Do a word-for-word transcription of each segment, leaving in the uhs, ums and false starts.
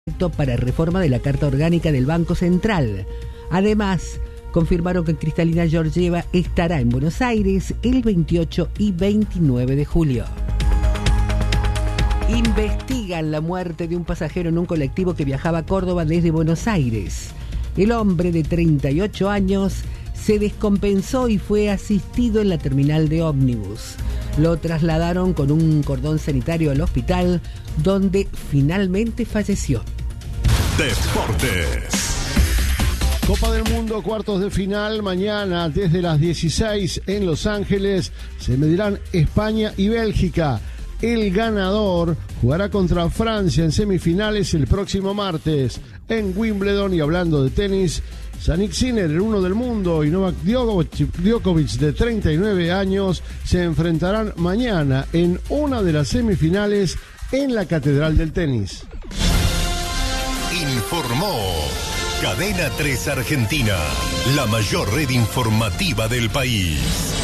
para reforma de la Carta Orgánica del Banco Central. Además, confirmaron que Cristalina Georgieva estará en Buenos Aires el veintiocho y veintinueve de julio. Investigan la muerte de un pasajero en un colectivo que viajaba a Córdoba desde Buenos Aires. El hombre de treinta y ocho años se descompensó y fue asistido en la terminal de ómnibus. Lo trasladaron con un cordón sanitario al hospital, donde finalmente falleció. Deportes. Copa del Mundo, cuartos de final. Mañana desde las dieciséis en Los Ángeles se medirán España y Bélgica. El ganador jugará contra Francia en semifinales el próximo martes en Wimbledon. Y hablando de tenis, Jannik Sinner, el uno del mundo, y Novak Djokovic, de treinta y nueve años, se enfrentarán mañana en una de las semifinales en la Catedral del Tenis. Informó Cadena tres Argentina, la mayor red informativa del país.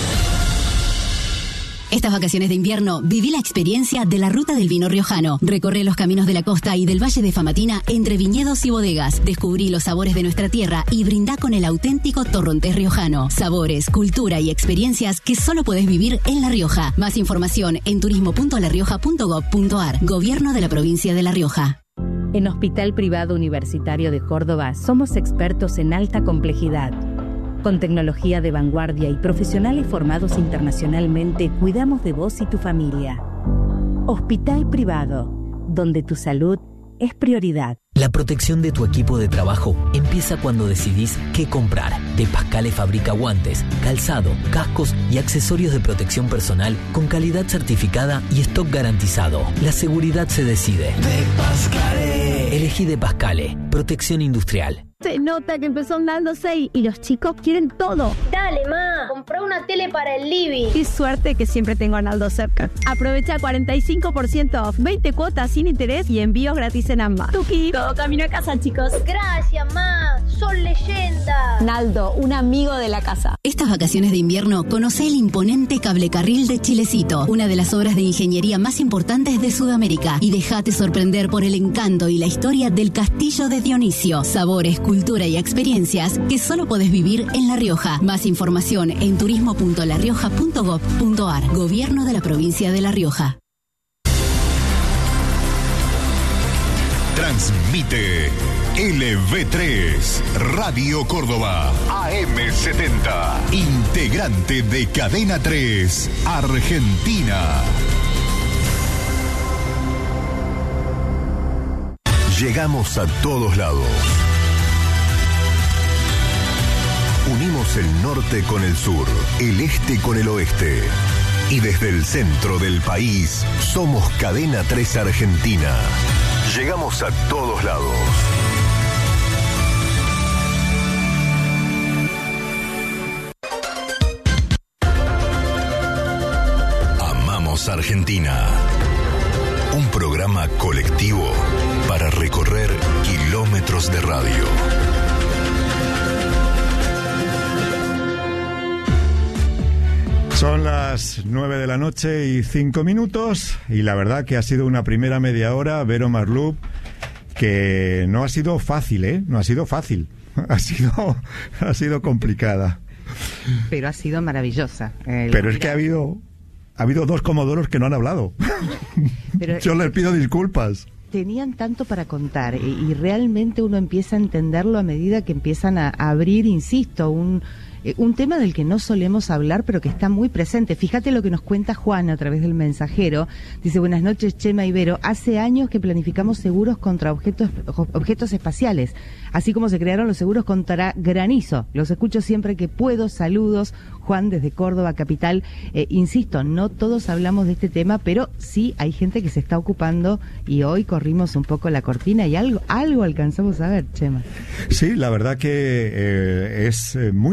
Estas vacaciones de invierno, viví la experiencia de la Ruta del Vino Riojano. Recorre los caminos de la costa y del Valle de Famatina entre viñedos y bodegas. Descubrí los sabores de nuestra tierra y brindá con el auténtico torrontés riojano. Sabores, cultura y experiencias que solo podés vivir en La Rioja. Más información en turismo punto la rioja punto gob punto ar. Gobierno de la provincia de La Rioja. En Hospital Privado Universitario de Córdoba somos expertos en alta complejidad. Con tecnología de vanguardia y profesionales formados internacionalmente, cuidamos de vos y tu familia. Hospital Privado, donde tu salud es prioridad. La protección de tu equipo de trabajo empieza cuando decidís qué comprar. De Pascale fabrica guantes, calzado, cascos y accesorios de protección personal con calidad certificada y stock garantizado. La seguridad se decide. De Pascale. Elegí De Pascale. Protección industrial. Se nota que empezó andando seis y los chicos quieren todo. Dale, ma, comprá una tele para el living. Qué suerte que siempre tengo a Naldo cerca. Aprovecha cuarenta y cinco por ciento off, veinte cuotas sin interés y envíos gratis en ambas. Tuki, todo camino a casa, chicos. Gracias, ma, son leyenda. Naldo, un amigo de la casa. Estas vacaciones de invierno, conocé el imponente cablecarril de Chilecito, una de las obras de ingeniería más importantes de Sudamérica, y dejate sorprender por el encanto y la historia del Castillo de Dionisio. Sabores, cultura y experiencias que solo podés vivir en La Rioja. Más información en turismo punto la rioja punto gob punto ar. Gobierno de la provincia de La Rioja. Transmite L V tres, Radio Córdoba, A M setenta, integrante de Cadena tres, Argentina. Llegamos a todos lados. Unimos el norte con el sur, el este con el oeste. Y desde el centro del país, somos Cadena tres Argentina. Llegamos a todos lados. Amamos Argentina. Un programa colectivo para recorrer kilómetros de radio. Son las nueve de la noche y cinco minutos y la verdad que ha sido una primera media hora, Vero Marlup, que no ha sido fácil, ¿eh? No ha sido fácil, ha sido, ha sido complicada. Pero ha sido maravillosa. Eh, Pero es que ha habido, ha habido dos comodoros que no han hablado. Pero yo les pido disculpas. Tenían tanto para contar y, y realmente uno empieza a entenderlo a medida que empiezan a, a abrir, insisto, un... un tema del que no solemos hablar, pero que está muy presente. Fíjate lo que nos cuenta Juan a través del mensajero. Dice, buenas noches, Chema y Vero. Hace años que planificamos seguros contra objetos, objetos espaciales, así como se crearon los seguros contra granizo. Los escucho siempre que puedo. Saludos, Juan, desde Córdoba, capital. Eh, insisto, no todos hablamos de este tema, pero sí hay gente que se está ocupando y hoy corrimos un poco la cortina y algo, algo alcanzamos a ver, Chema. Sí, la verdad que eh, es muy interesante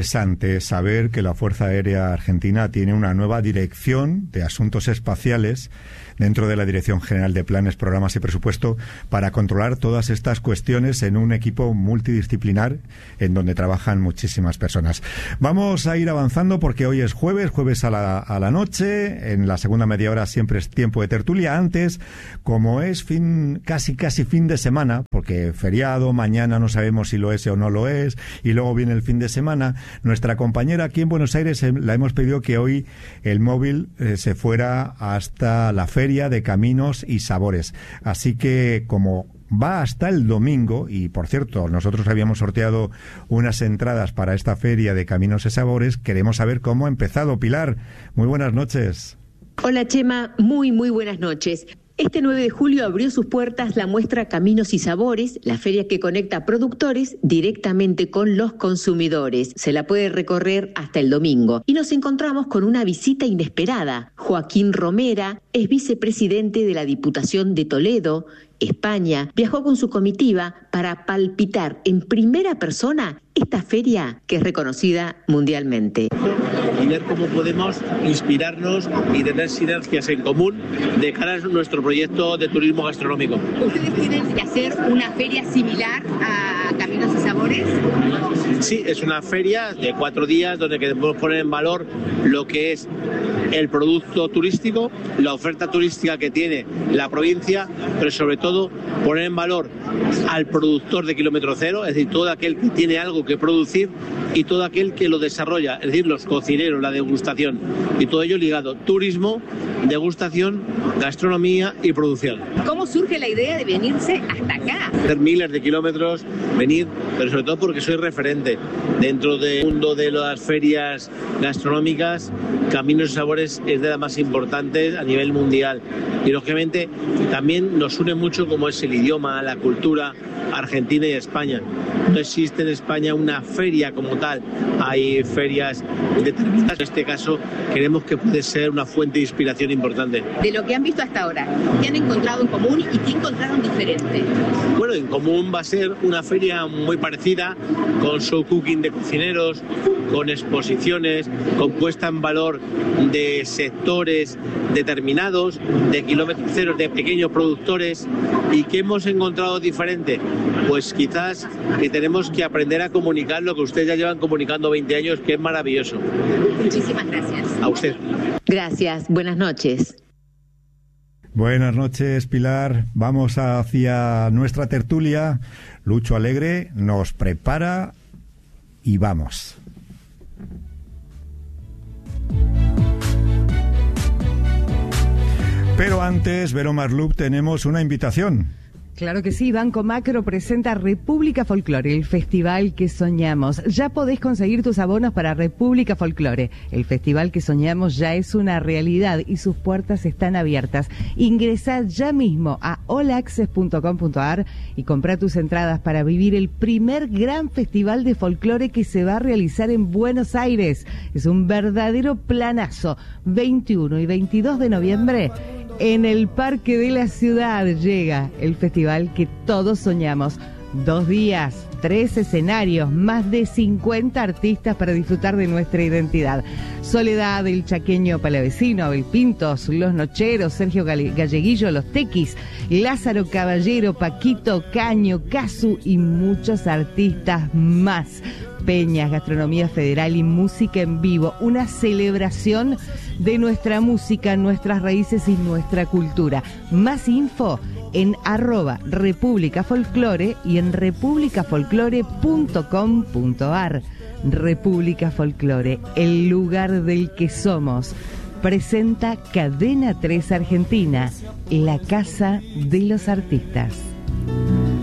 interesante saber que la Fuerza Aérea Argentina tiene una nueva dirección de asuntos espaciales dentro de la Dirección General de Planes, Programas y Presupuesto para controlar todas estas cuestiones en un equipo multidisciplinar en donde trabajan muchísimas personas. Vamos a ir avanzando porque hoy es jueves, jueves a la, a la noche. En la segunda media hora siempre es tiempo de tertulia. Antes, como es fin, casi casi fin de semana, porque feriado, mañana no sabemos si lo es o no lo es, y luego viene el fin de semana, nuestra compañera aquí en Buenos Aires eh, la hemos pedido que hoy el móvil eh, se fuera hasta la feria de Caminos y Sabores. Así que como va hasta el domingo, y por cierto, nosotros habíamos sorteado unas entradas para esta feria de Caminos y Sabores, queremos saber cómo ha empezado. Pilar, muy buenas noches. Hola Chema, muy muy buenas noches. Este nueve de julio abrió sus puertas la muestra Caminos y Sabores, la feria que conecta productores directamente con los consumidores. Se la puede recorrer hasta el domingo. Y nos encontramos con una visita inesperada. Joaquín Romera es vicepresidente de la Diputación de Toledo, España. Viajó con su comitiva para palpitar en primera persona esta feria que es reconocida mundialmente. Y ver cómo podemos inspirarnos y tener sinergias en común de cara a nuestro proyecto de turismo gastronómico. ¿Ustedes tienen que hacer una feria similar a Caminos y Sabores? Sí, es una feria de cuatro días donde queremos poner en valor lo que es el producto turístico, la oferta turística que tiene la provincia, pero sobre todo poner en valor al productor de kilómetro cero, es decir, todo aquel que tiene algo que producir y todo aquel que lo desarrolla, es decir, los cocineros, la degustación, y todo ello ligado, turismo, degustación, gastronomía y producción. ¿Cómo surge la idea de venirse hasta acá? Hacer miles de kilómetros, venir, pero sobre todo porque soy referente dentro del mundo de las ferias gastronómicas. Caminos y Sabores es de las más importantes a nivel mundial y lógicamente también nos une mucho como es el idioma, la cultura argentina y España. No existe en España una feria como tal, hay ferias determinadas. En este caso queremos que puede ser una fuente de inspiración importante. De lo que han visto hasta ahora, ¿qué han encontrado en común y qué encontraron diferente? Bueno, en común va a ser una feria muy parecida, con show cooking de cocineros, con exposiciones, con puesta en valor de sectores determinados, de kilómetros cero, de pequeños productores. ¿Y qué hemos encontrado diferente? Pues quizás que tenemos que aprender a comunicar lo que ustedes ya llevan comunicando veinte años, que es maravilloso. Muchísimas gracias. A usted. Gracias, buenas noches. Buenas noches, Pilar. Vamos hacia nuestra tertulia. Lucho Alegre nos prepara y vamos. Pero antes, Vero Marlup, tenemos una invitación. Claro que sí, Banco Macro presenta República Folklore, el festival que soñamos. Ya podés conseguir tus abonos para República Folklore. El festival que soñamos ya es una realidad y sus puertas están abiertas. Ingresá ya mismo a all access punto com punto a r y comprá tus entradas para vivir el primer gran festival de folclore que se va a realizar en Buenos Aires. Es un verdadero planazo. veintiuno y veintidós de noviembre. En el Parque de la Ciudad llega el festival que todos soñamos. Dos días, tres escenarios, más de cincuenta artistas para disfrutar de nuestra identidad. Soledad, el chaqueño palavecino, Abel Pintos, Los Nocheros, Sergio Galleguillo, Los Tequis, Lázaro Caballero, Paquito Caño, Casu y muchos artistas más. Peñas, gastronomía federal y música en vivo. Una celebración de nuestra música, nuestras raíces y nuestra cultura. Más info en arroba República Folklore y en república folklore punto com punto a r. República Folklore, el lugar del que somos. Presenta Cadena tres Argentina, la casa de los artistas.